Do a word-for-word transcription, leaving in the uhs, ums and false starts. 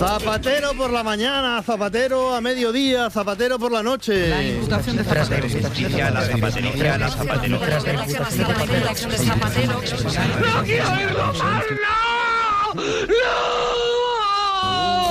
Zapatero por la mañana, Zapatero a mediodía, Zapatero por la noche. La imputación de Zapatero. La zapatería, la zapatería. ¡No quiero irlo más! ¡No! ¡No!